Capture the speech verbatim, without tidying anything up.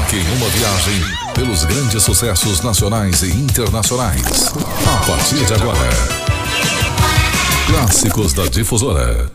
Embarque em uma viagem pelos grandes sucessos nacionais e internacionais. A partir de agora, Clássicos da Difusora.